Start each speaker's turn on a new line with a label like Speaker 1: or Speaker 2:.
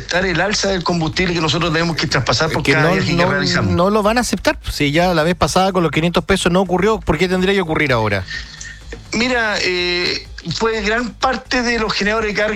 Speaker 1: aceptar el alza del combustible que nosotros tenemos que traspasar por cada viaje que realizamos.
Speaker 2: No lo van a aceptar. Si ya la vez pasada con los 500 pesos no ocurrió, ¿por qué tendría que ocurrir ahora?
Speaker 1: Mira, fue gran parte de los generadores de carga